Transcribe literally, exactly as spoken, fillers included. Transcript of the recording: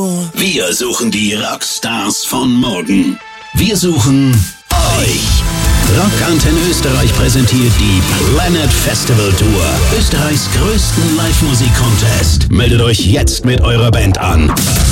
du. Wir suchen die Rockstars von morgen. Wir suchen euch. Rockantenne Österreich präsentiert die Planet Festival Tour. Österreichs größten Live-Musik-Contest. Meldet euch jetzt mit eurer Band an.